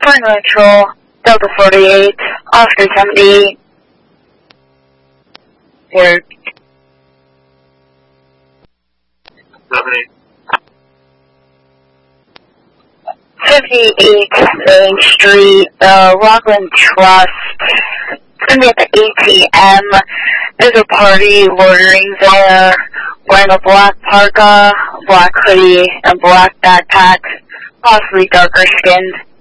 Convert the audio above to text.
Turn neutral, Delta 48, Oscar 78. Word. 58 Main Street, the Rockland Trust. It's going to be at the ATM. There's a party loitering there, wearing a black parka, black hoodie, and black backpack, possibly darker skinned.